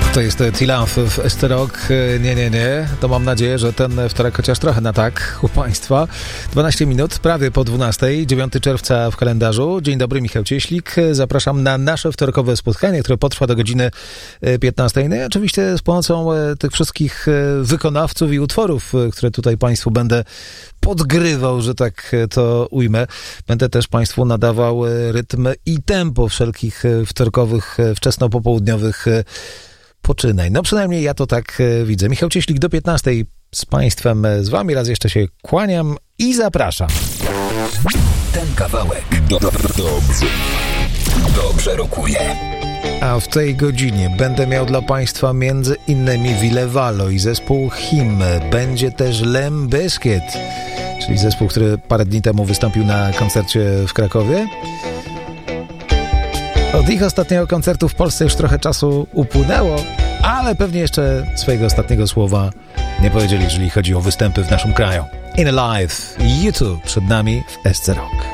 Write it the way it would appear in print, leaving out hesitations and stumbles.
To jest T-Love w SC Rock. Nie. To mam nadzieję, że ten wtorek chociaż trochę na tak u Państwa. 12 minut, prawie po 12, 9 czerwca w kalendarzu. Dzień dobry, Michał Cieślik. Zapraszam na nasze wtorkowe spotkanie, które potrwa do godziny 15. No i oczywiście z pomocą tych wszystkich wykonawców i utworów, które tutaj Państwu będę podgrywał, że tak to ujmę. Będę też Państwu nadawał rytm i tempo wszelkich wtorkowych, wczesnopopołudniowych poczynań. No przynajmniej ja to tak widzę. Michał Cieślik do 15 z Państwem, z Wami. Raz jeszcze się kłaniam i zapraszam. Ten kawałek dobrze rokuje. A w tej godzinie będę miał dla Państwa między innymi Ville Valo i zespół Him. Będzie też Limp Bizkit, czyli zespół, który parę dni temu wystąpił na koncercie w Krakowie. Od ich ostatniego koncertu w Polsce już trochę czasu upłynęło, ale pewnie jeszcze swojego ostatniego słowa nie powiedzieli, jeżeli chodzi o występy w naszym kraju. In Alive, YouTube przed nami w SC Rock.